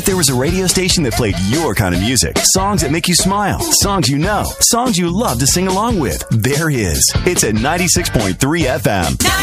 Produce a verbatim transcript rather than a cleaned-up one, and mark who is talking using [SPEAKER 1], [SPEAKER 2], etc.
[SPEAKER 1] If there was a radio station that played your kind of music, songs that make you smile, songs you know, songs you love to sing along with, there is. It's at ninety-six point three F M.